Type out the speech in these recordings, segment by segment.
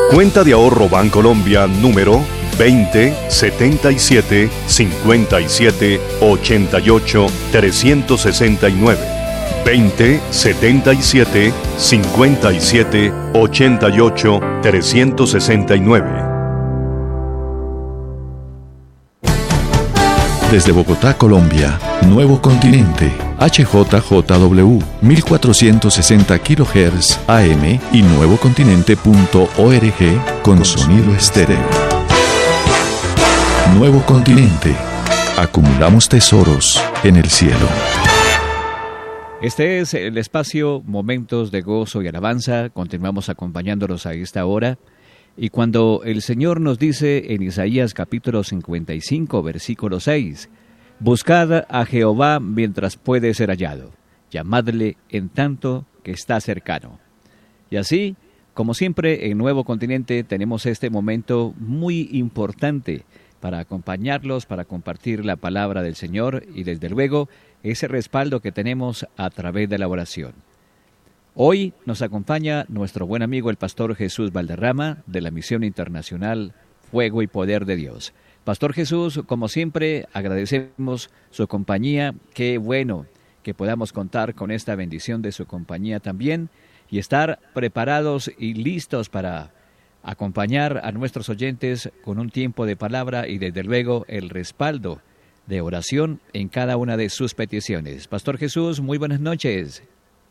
Cuenta de ahorro Bancolombia número 20 77 57 88 369. 20 77 57 88 369. Desde Bogotá, Colombia, Nuevo Continente, HJJW, 1460 kHz AM y nuevocontinente.org con sonido estéreo. Nuevo Continente, acumulamos tesoros en el cielo. Este es el espacio Momentos de Gozo y Alabanza. Continuamos acompañándolos a esta hora. Y cuando el Señor nos dice en Isaías capítulo 55, versículo 6, buscad a Jehová mientras puede ser hallado, llamadle en tanto que está cercano. Y así, como siempre en Nuevo Continente, tenemos este momento muy importante para acompañarlos, para compartir la palabra del Señor y desde luego ese respaldo que tenemos a través de la oración. Hoy nos acompaña nuestro buen amigo el pastor Jesús Valderrama de la Misión Internacional Fuego y Poder de Dios. Pastor Jesús, como siempre, agradecemos su compañía. Qué bueno que podamos contar con esta bendición de su compañía también y estar preparados y listos para acompañar a nuestros oyentes con un tiempo de palabra y desde luego el respaldo de oración en cada una de sus peticiones. Pastor Jesús, muy buenas noches.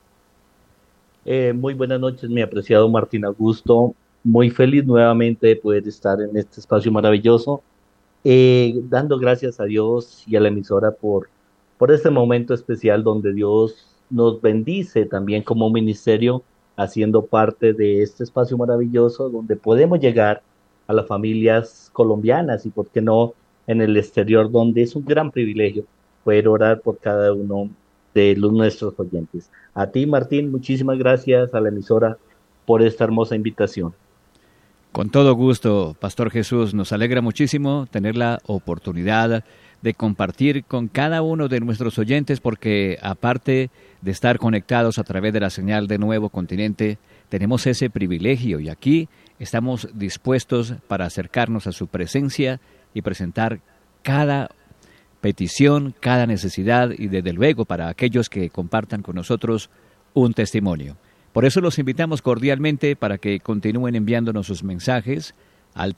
Muy buenas noches, mi apreciado Martín Augusto. Muy feliz nuevamente de poder estar en este espacio maravilloso, dando gracias a Dios y a la emisora por este momento especial donde Dios nos bendice también como ministerio, haciendo parte de este espacio maravilloso donde podemos llegar a las familias colombianas y, por qué no, en el exterior, donde es un gran privilegio poder orar por cada uno de nuestros oyentes. A ti, Martín, muchísimas gracias a la emisora por esta hermosa invitación. Con todo gusto, Pastor Jesús, nos alegra muchísimo tener la oportunidad de compartir con cada uno de nuestros oyentes, porque aparte de estar conectados a través de la señal de Nuevo Continente, tenemos ese privilegio y aquí estamos dispuestos para acercarnos a su presencia y presentar cada petición, cada necesidad y desde luego para aquellos que compartan con nosotros un testimonio. Por eso los invitamos cordialmente para que continúen enviándonos sus mensajes al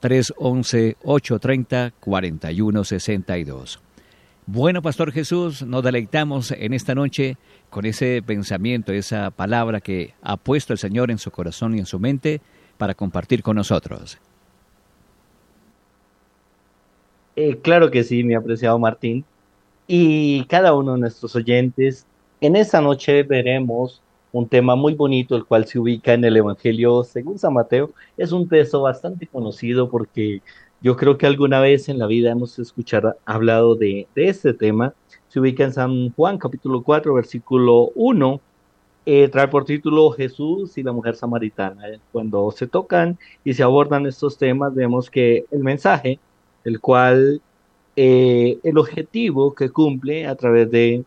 311-830-4162. Bueno, Pastor Jesús, nos deleitamos en esta noche con ese pensamiento, esa palabra que ha puesto el Señor en su corazón y en su mente para compartir con nosotros. Claro que sí, mi apreciado Martín. Y cada uno de nuestros oyentes, en esta noche veremos un tema muy bonito, el cual se ubica en el Evangelio según San Mateo. Es un texto bastante conocido porque yo creo que alguna vez en la vida hemos escuchado hablado de este tema. Se ubica en San Juan, capítulo 4, versículo 1. Trae por título Jesús y la mujer samaritana. Cuando se tocan y se abordan estos temas, vemos que el mensaje, el cual el objetivo que cumple a través de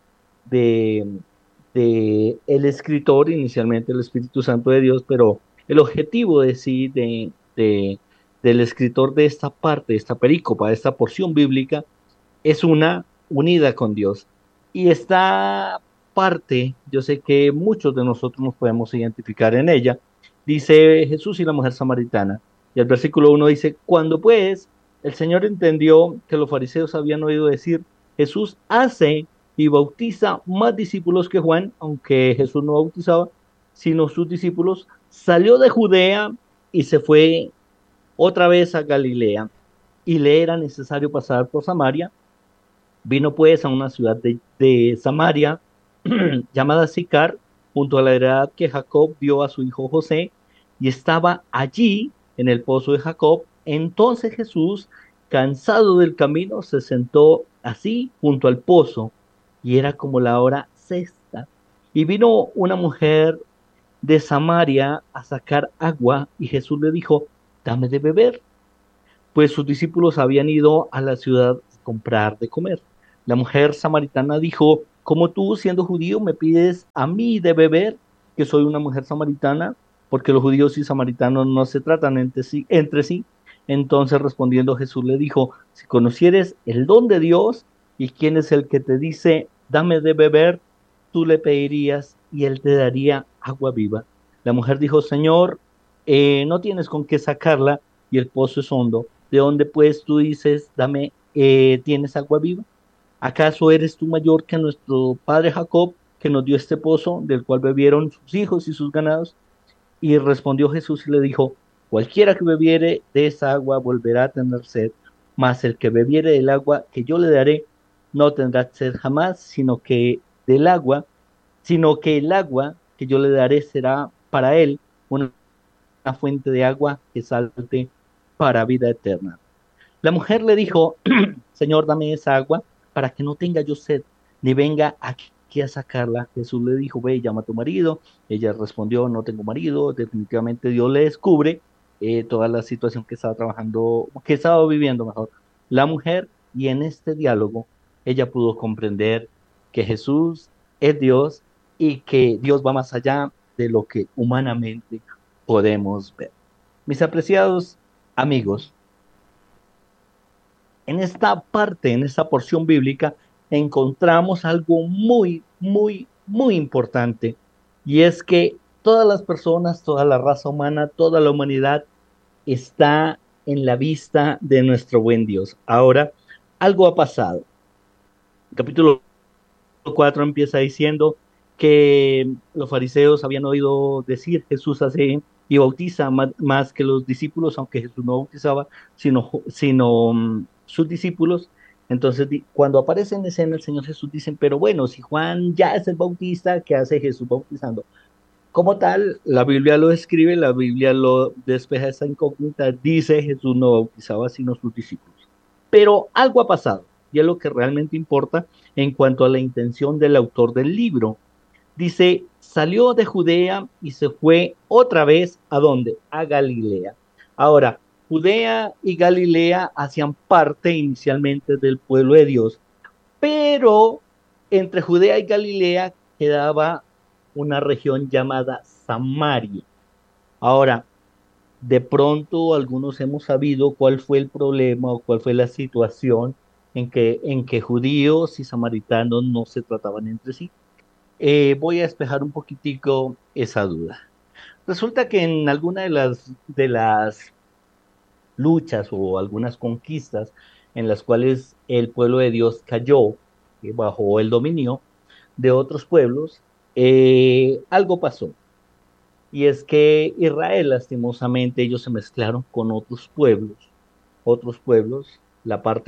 el escritor, inicialmente el Espíritu Santo de Dios, pero el objetivo de sí, del escritor de esta parte, de esta perícopa, de esta porción bíblica, es una unida con Dios. Y esta parte, yo sé que muchos de nosotros nos podemos identificar en ella. Dice Jesús y la mujer samaritana, y el versículo 1 dice: cuando pues el Señor entendió que los fariseos habían oído decir, Jesús hace y bautiza más discípulos que Juan, aunque Jesús no bautizaba, sino sus discípulos, salió de Judea y se fue otra vez a Galilea, y le era necesario pasar por Samaria. Vino pues a una ciudad de Samaria, llamada Sicar, junto a la heredad que Jacob dio a su hijo José, y estaba allí en el pozo de Jacob. Entonces Jesús, cansado del camino, se sentó así junto al pozo, y era como la hora sexta. Y vino una mujer de Samaria a sacar agua, y Jesús le dijo, dame de beber, pues sus discípulos habían ido a la ciudad a comprar de comer. La mujer samaritana dijo, ¿cómo tú, siendo judío, me pides a mí de beber, que soy una mujer samaritana? porque los judíos y samaritanos no se tratan entre sí. Entonces respondiendo Jesús le dijo, si conocieres el don de Dios y quién es el que te dice, dame de beber, tú le pedirías y él te daría agua viva. La mujer dijo, Señor, no tienes con qué sacarla y el pozo es hondo. ¿De dónde pues tú dices, dame, tienes agua viva? ¿Acaso eres tú mayor que nuestro padre Jacob, que nos dio este pozo, del cual bebieron sus hijos y sus ganados? Y respondió Jesús y le dijo, cualquiera que bebiere de esa agua volverá a tener sed, mas el que bebiere del agua que yo le daré no tendrá sed jamás, sino que el agua que yo le daré será para él una fuente de agua que salte para vida eterna. La mujer le dijo, Señor, dame esa agua para que no tenga yo sed, ni venga aquí a sacarla. Jesús le dijo, ve y llama a tu marido. Ella respondió, no tengo marido. Definitivamente Dios le descubre toda la situación que estaba trabajando, que estaba viviendo mejor la mujer, y en este diálogo ella pudo comprender que Jesús es Dios y que Dios va más allá de lo que humanamente podemos ver. Mis apreciados amigos, en esta parte, en esta porción bíblica, encontramos algo muy, muy, muy importante, y es que todas las personas, toda la raza humana, toda la humanidad está en la vista de nuestro buen Dios. Ahora, algo ha pasado. El capítulo 4 empieza diciendo que los fariseos habían oído decir Jesús hace y bautiza más que los discípulos, aunque Jesús no bautizaba, sino sus discípulos. Entonces, cuando aparece en escena el Señor Jesús, dicen, pero bueno, si Juan ya es el bautista, ¿qué hace Jesús bautizando? Como tal, la Biblia lo describe, la Biblia lo despeja esa incógnita, dice Jesús no bautizaba sino sus discípulos. Pero algo ha pasado, y es lo que realmente importa en cuanto a la intención del autor del libro. Dice, salió de Judea y se fue otra vez, ¿a dónde? A Galilea. Ahora, Judea y Galilea hacían parte inicialmente del pueblo de Dios, pero entre Judea y Galilea quedaba una región llamada Samaria. Ahora, de pronto algunos hemos sabido cuál fue el problema o cuál fue la situación en que judíos y samaritanos no se trataban entre sí. Voy a despejar un poquitico esa duda. Resulta que en alguna de las luchas o algunas conquistas en las cuales el pueblo de Dios cayó bajo el dominio de otros pueblos, algo pasó. Y es que Israel, lastimosamente, ellos se mezclaron con otros pueblos, la parte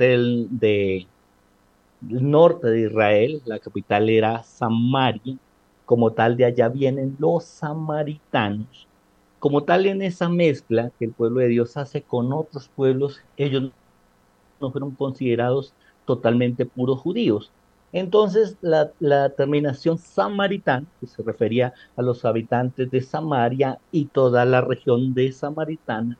del norte de Israel, la capital era Samaria, como tal de allá vienen los samaritanos. Como tal, en esa mezcla que el pueblo de Dios hace con otros pueblos, ellos no fueron considerados totalmente puros judíos. Entonces, la terminación samaritana, que se refería a los habitantes de Samaria y toda la región de Samaritana,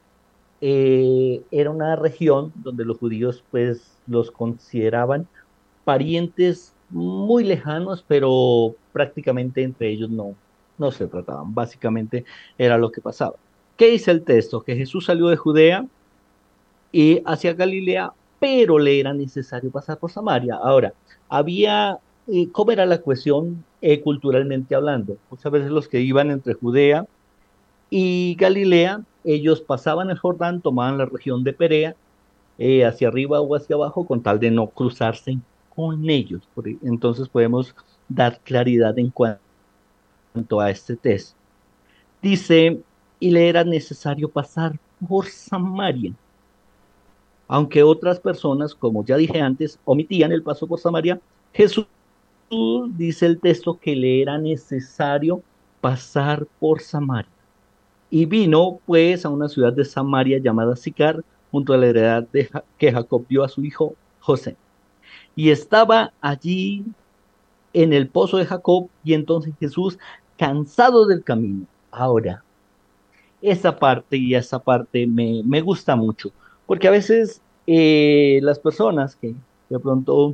era una región donde los judíos pues los consideraban parientes muy lejanos, pero prácticamente entre ellos no se trataban. Básicamente era lo que pasaba. ¿Qué dice el texto? Que Jesús salió de Judea y hacia Galilea, pero le era necesario pasar por Samaria. Ahora, ¿cómo era la cuestión culturalmente hablando? Muchas veces los que iban entre Judea y Galilea, ellos pasaban el Jordán, tomaban la región de Perea, hacia arriba o hacia abajo, con tal de no cruzarse con ellos. Entonces podemos dar claridad en cuanto a este texto. Dice, y le era necesario pasar por Samaria. Aunque otras personas, como ya dije antes, omitían el paso por Samaria, Jesús dice el texto que le era necesario pasar por Samaria. Y vino pues a una ciudad de Samaria llamada Sicar, junto a la heredad que Jacob dio a su hijo José. Y estaba allí en el pozo de Jacob, y entonces Jesús, cansado del camino. Ahora, esa parte me gusta mucho, porque a veces las personas que de pronto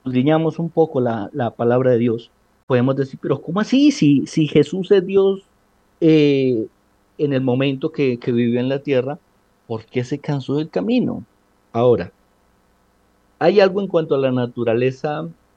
escudriñamos un poco la palabra de Dios, podemos decir, pero ¿cómo así? Si Jesús es Dios, eh, en el momento que vivió en la tierra, ¿por qué se cansó del camino? Ahora, hay algo en cuanto a la naturaleza